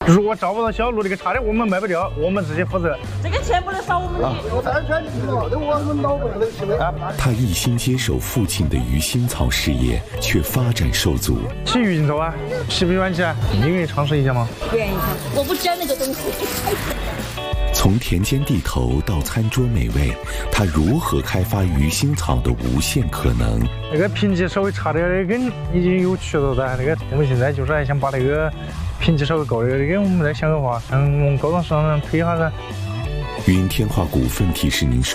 如果找不到小路这个差点，我们卖不掉，我们自己负责。 这个钱不能少我们的。 他一心接手父亲的鱼腥草事业，却发展受阻。 洗鱼腥草啊，喜不喜欢吃啊？你愿意尝试一下吗？ 不愿意尝，我不吃那个东西。 从田间地头到餐桌美味，他如何开发鱼腥草的无限可能？ 那个品质稍微差点的根已经有渠道的，那个我们现在就是还想把那个品质稍微高的根我们再想个话，向我们高档市场上推一下噻。 云天化股份提示您收。